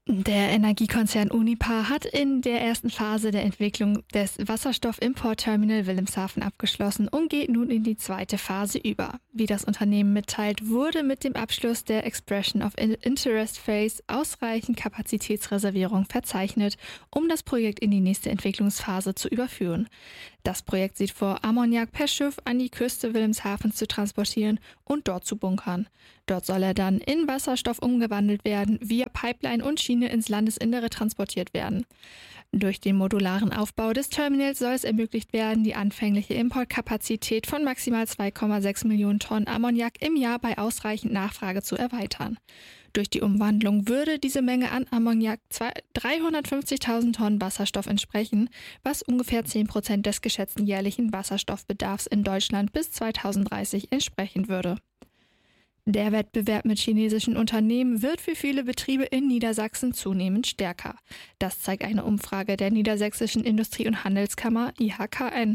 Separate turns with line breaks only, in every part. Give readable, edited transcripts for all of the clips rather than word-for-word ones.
Der Energiekonzern Unipa hat in der ersten Phase der Entwicklung des Wasserstoffimportterminal Wilhelmshaven abgeschlossen und geht nun in die zweite Phase über. Wie das Unternehmen mitteilt, wurde mit dem Abschluss der Expression of Interest Phase ausreichend Kapazitätsreservierung verzeichnet, um das Projekt in die nächste Entwicklungsphase zu überführen. Das Projekt sieht vor, Ammoniak per Schiff an die Küste Wilhelmshavens zu transportieren und dort zu bunkern. Dort soll er dann in Wasserstoff umgewandelt werden, via Pipeline und Schiene ins Landesinnere transportiert werden. Durch den modularen Aufbau des Terminals soll es ermöglicht werden, die anfängliche Importkapazität von maximal 2,6 Millionen Tonnen Ammoniak im Jahr bei ausreichend Nachfrage zu erweitern. Durch die Umwandlung würde diese Menge an Ammoniak 350.000 Tonnen Wasserstoff entsprechen, was ungefähr 10% des geschätzten jährlichen Wasserstoffbedarfs in Deutschland bis 2030 entsprechen würde. Der Wettbewerb mit chinesischen Unternehmen wird für viele Betriebe in Niedersachsen zunehmend stärker. Das zeigt eine Umfrage der Niedersächsischen Industrie- und Handelskammer IHKN.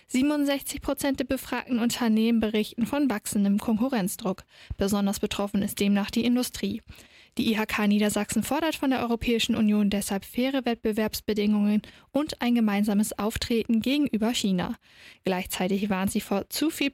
67% der befragten Unternehmen berichten von wachsendem Konkurrenzdruck. Besonders betroffen ist demnach die Industrie. Die IHK Niedersachsen fordert von der Europäischen Union deshalb faire Wettbewerbsbedingungen und ein gemeinsames Auftreten gegenüber China. Gleichzeitig warnt sie vor zu viel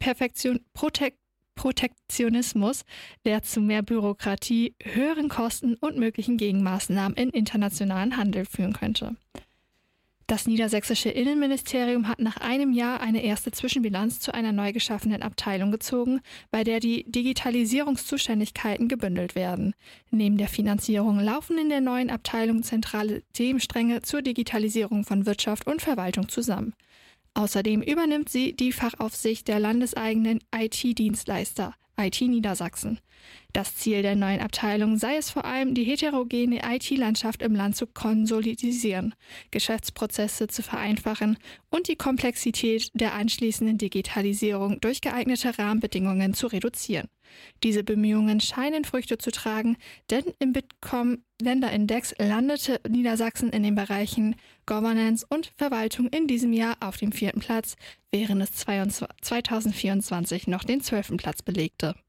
Protektionismus, der zu mehr Bürokratie, höheren Kosten und möglichen Gegenmaßnahmen im internationalen Handel führen könnte. Das niedersächsische Innenministerium hat nach einem Jahr eine erste Zwischenbilanz zu einer neu geschaffenen Abteilung gezogen, bei der die Digitalisierungszuständigkeiten gebündelt werden. Neben der Finanzierung laufen in der neuen Abteilung zentrale Themenstränge zur Digitalisierung von Wirtschaft und Verwaltung zusammen. Außerdem übernimmt sie die Fachaufsicht der landeseigenen IT-Dienstleister, IT Niedersachsen. Das Ziel der neuen Abteilung sei es vor allem, die heterogene IT-Landschaft im Land zu konsolidieren, Geschäftsprozesse zu vereinfachen und die Komplexität der anschließenden Digitalisierung durch geeignete Rahmenbedingungen zu reduzieren. Diese Bemühungen scheinen Früchte zu tragen, denn im Bitkom-Länderindex landete Niedersachsen in den Bereichen Governance und Verwaltung in diesem Jahr auf dem 4. Platz, während es 2024 noch den 12. Platz belegte.